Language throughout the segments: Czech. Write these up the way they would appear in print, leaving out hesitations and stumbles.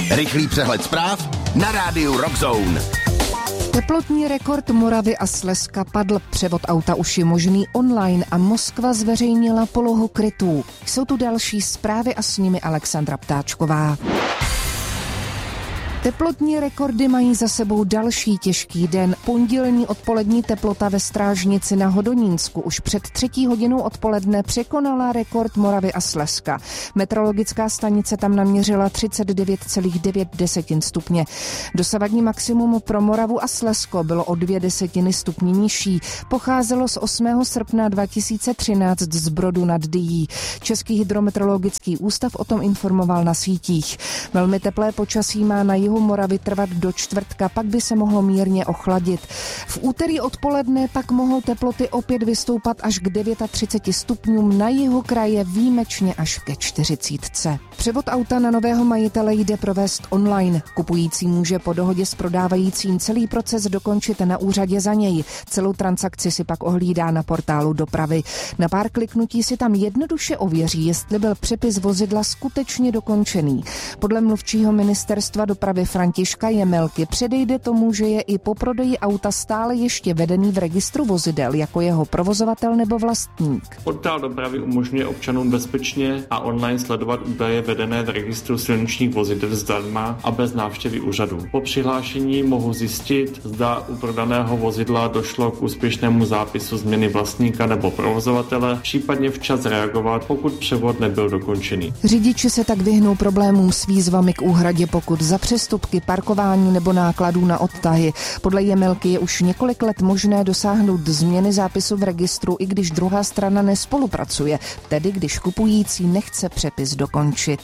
Rychlý přehled zpráv na rádiu Rock Zone. Teplotní rekord Moravy a Slezska padl. Převod auta už je možný online a Moskva zveřejnila polohu krytů. Jsou tu další zprávy a s nimi Alexandra Ptáčková. Teplotní rekordy mají za sebou další těžký den. Pondělní odpolední teplota ve Strážnici na Hodonínsku už před 3. hodinou odpoledne překonala rekord Moravy a Slezska. Meteorologická stanice tam naměřila 39,9 stupně. Dosavadní maximum pro Moravu a Slezsko bylo o 0,2 stupně nižší. Pocházelo z 8. srpna 2013 z Brodu nad Dyjí. Český hydrometeorologický ústav o tom informoval na sítích. Velmi teplé počasí má na jihu Moravy trvat do čtvrtka, pak by se mohlo mírně ochladit. V úterý odpoledne pak mohou teploty opět vystoupat až k 39 stupňům, na jihu kraje výjimečně až ke 40. Převod auta na nového majitele jde provést online. Kupující může po dohodě s prodávajícím celý proces dokončit na úřadě za něj. Celou transakci si pak ohlídá na portálu dopravy. Na pár kliknutí si tam jednoduše ověří, jestli byl přepis vozidla skutečně dokončený. Podle mluvčího ministerstva dopravy Františka Jemelky předejde tomu, že je i po prodeji auta stále ještě vedený v registru vozidel jako jeho provozovatel nebo vlastník. Portál dopravy umožňuje občanům bezpečně a online sledovat údaje vedené v registru silničních vozidel zdarma a bez návštěvy úřadu. Po přihlášení mohu zjistit, zda u prodaného vozidla došlo k úspěšnému zápisu změny vlastníka nebo provozovatele, případně včas reagovat, pokud převod nebyl dokončený. Řidiči se tak vyhnou problémům s výzvami k úhradě pokut za přestupky, parkování nebo nákladů na odtahy. Podle Jemelky je už několik let možné dosáhnout změny zápisu v registru, i když druhá strana nespolupracuje, tedy když kupující nechce přepis dokončit.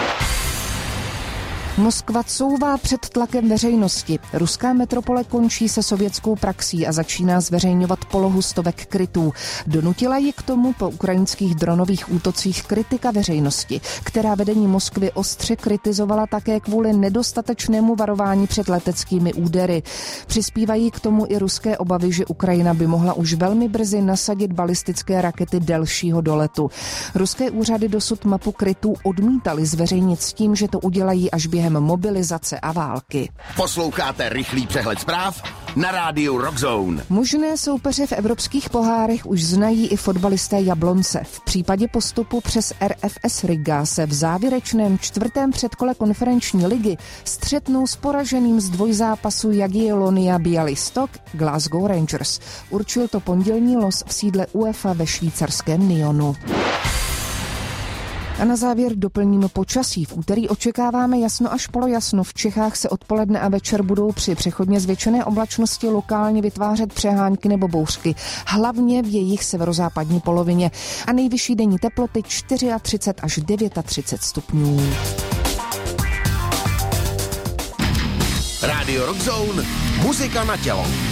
Moskva couvá před tlakem veřejnosti. Ruská metropole končí se sovětskou praxí a začíná zveřejňovat polohu stovek krytů. Donutila ji k tomu po ukrajinských dronových útocích kritika veřejnosti, která vedení Moskvy ostře kritizovala také kvůli nedostatečnému varování před leteckými údery. Přispívají k tomu i ruské obavy, že Ukrajina by mohla už velmi brzy nasadit balistické rakety delšího doletu. Ruské úřady dosud mapu krytů odmítaly zveřejnit s tím, že to udělají až během mobilizace a války. Posloucháte rychlý přehled zpráv na rádiu Rock Zone. Možné soupeře v evropských pohárech už znají i fotbalisté Jablonce. V případě postupu přes RFS Riga se v závěrečném 4. předkole konferenční ligy střetnou s poraženým z dvojzápasu Jagiellonia Białystok Glasgow Rangers. Určil to pondělní los v sídle UEFA ve švýcarském Lyonu. A na závěr doplníme počasí. V úterý očekáváme jasno až polojasno. V Čechách se odpoledne a večer budou při přechodně zvětšené oblačnosti lokálně vytvářet přehánky nebo bouřky. Hlavně v jejich severozápadní polovině. A nejvyšší denní teploty 34 až 39 stupňů. Rádio Rock Zone, muzika na tělo.